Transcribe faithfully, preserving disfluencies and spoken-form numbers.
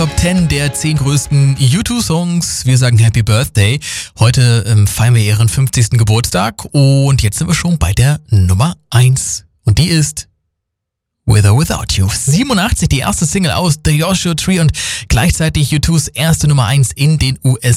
Top zehn der zehn größten U zwei Songs. Wir sagen Happy Birthday. Heute ähm, feiern wir ihren fünfzigsten Geburtstag und jetzt sind wir schon bei der Nummer eins. Und die ist With or Without You. siebenundachtzig, die erste Single aus The Joshua Tree und gleichzeitig U zwei's erste Nummer eins in den U S